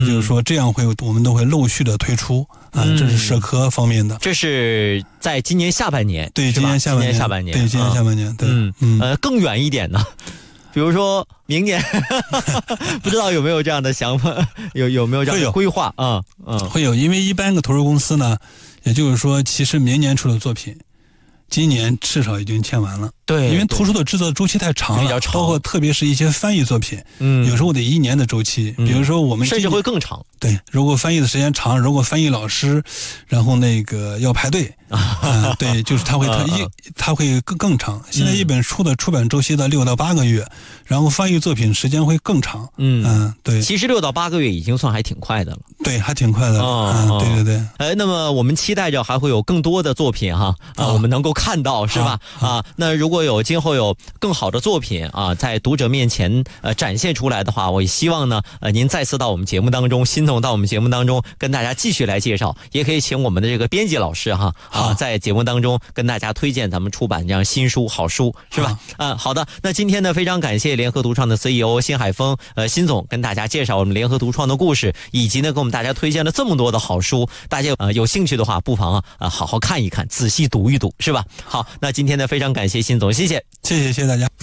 就是说这样我们都会陆续的推出啊，这是社科方面的。 这是在今年下半年， 对，今年下半年，对，今年下半年，对， 更远一点呢，比如说明年，不知道有没有这样的想法，有没有这样的规划啊？ 会有，因为一般个图书公司呢，也就是说，其实明年出的作品，今年至少已经签完了。 对， 因为图书的制作周期太长了，包括特别是一些翻译作品，有时候得1年的周期。比如说我们甚至会更长。 对，如果翻译的时间长，如果翻译老师，然后那个要排队对，就是它会更长。现在一本书的出版周期到6到8个月，然后翻译作品时间会更长。对。 其实6到8个月已经算还挺快的了。 对，还挺快的。对对对。 那么我们期待着还会有更多的作品我们能够看到，是吧？那如果今后有更好的作品在读者面前展现出来的话，我也希望呢您再次到我们节目当中，辛总到我们节目当中跟大家继续来介绍，也可以请我们的这个编辑老师在节目当中跟大家推荐咱们出版这样新书好书，是吧？好的，那今天呢非常感谢联合独创的 CEO 辛海峰辛总跟大家介绍我们联合独创的故事，以及呢给我们大家推荐了这么多的好书，大家有兴趣的话不妨好好看一看，仔细读一读，是吧？好，那今天呢非常感谢辛总，谢谢大家。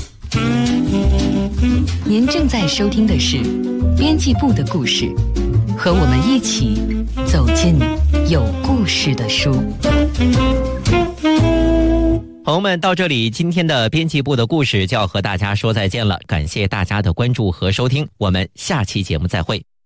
您正在收听的是编辑部的故事，和我们一起走进有故事的书。 朋友们，到这里今天的编辑部的故事就要和大家说再见了，感谢大家的关注和收听，我们下期节目再会。